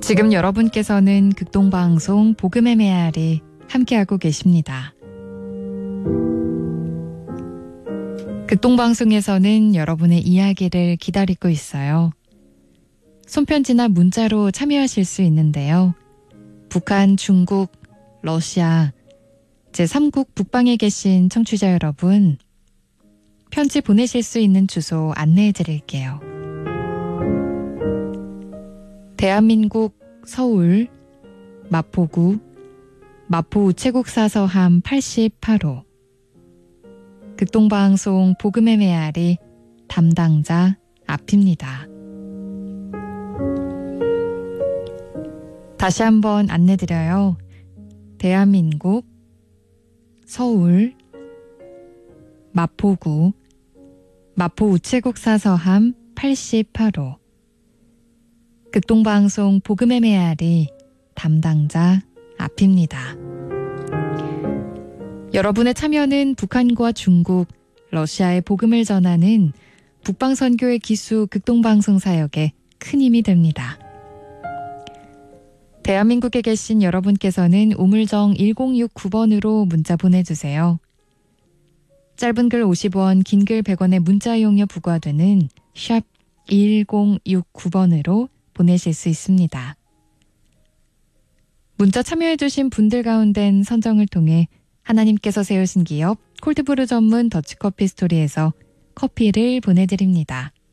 지금 여러분께서는 극동방송 복음의 메아리 함께하고 계십니다. 극동방송에서는 여러분의 이야기를 기다리고 있어요. 손편지나 문자로 참여하실 수 있는데요. 북한, 중국, 러시아, 제3국 북방에 계신 청취자 여러분, 편지 보내실 수 있는 주소 안내해 드릴게요. 대한민국 서울 마포구 마포우체국 사서함 88호 극동방송 복음의 메아리 담당자 앞입니다. 다시 한번 안내드려요. 대한민국 서울 마포구 마포우체국 사서함 88호 극동방송 복음의 메아리 담당자 앞입니다. 여러분의 참여는 북한과 중국, 러시아의 복음을 전하는 북방선교의 기수 극동방송 사역에 큰 힘이 됩니다. 대한민국에 계신 여러분께서는 우물정 1069번으로 문자 보내주세요. 짧은 글 50원, 긴 글 100원의 문자 이용료 부과되는 샵 1069번으로 보내실 수 있습니다. 문자 참여해주신 분들 가운데는 선정을 통해 하나님께서 세우신 기업 콜드브루 전문 더치커피 스토리에서 커피를 보내드립니다.